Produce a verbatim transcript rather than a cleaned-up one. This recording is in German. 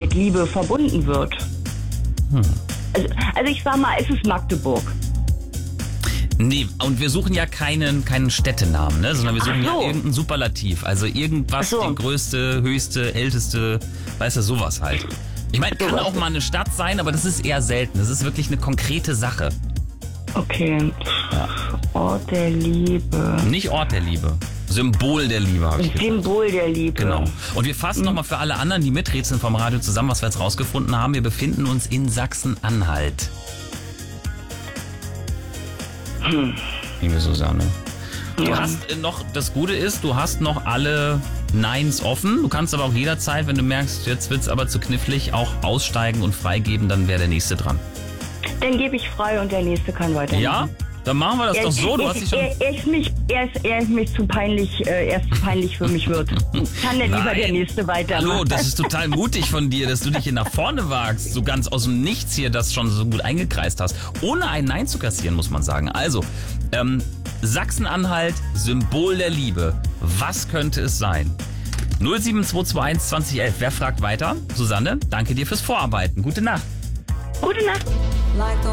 mit Liebe verbunden wird. Hm. Also, also ich sag mal, es ist Magdeburg. Nee, und wir suchen ja keinen, keinen Städtenamen, ne? Sondern wir suchen Ach so. ja irgendein Superlativ. Also irgendwas, Ach so. den größte, höchste, älteste, weißt du, sowas halt. Ich meine, kann Sowas. auch mal eine Stadt sein, aber das ist eher selten. Das ist wirklich eine konkrete Sache. Okay. Ort der Liebe. Nicht Ort der Liebe. Symbol der Liebe, habe ich gesagt. Symbol der Liebe. Genau. Und wir fassen nochmal für alle anderen, die miträtseln vom Radio zusammen, was wir jetzt rausgefunden haben. Wir befinden uns in Sachsen-Anhalt. Hm. Liebe Susanne. Du Ja. hast äh, noch, das Gute ist, du hast noch alle Neins offen. Du kannst aber auch jederzeit, wenn du merkst, jetzt wird's aber zu knifflig, auch aussteigen und freigeben, dann wäre der Nächste dran. Dann gebe ich frei und der Nächste kann weitermachen. Ja? Dann machen wir das Er, doch so. Du er, hast dich schon... er, er, ist mich, er, ist, er ist mich zu peinlich, äh, er ist zu peinlich für mich wird. Kann denn lieber Nein. der Nächste weitermachen? Hallo, das ist total mutig von dir, dass du dich hier nach vorne wagst. So ganz aus dem Nichts hier das schon so gut eingekreist hast. Ohne ein Nein zu kassieren, muss man sagen. Also, ähm, Sachsen-Anhalt, Symbol der Liebe. Was könnte es sein? null sieben zwei zwei eins zwanzig elf. Wer fragt weiter? Susanne, danke dir fürs Vorarbeiten. Gute Nacht. Gute Nacht.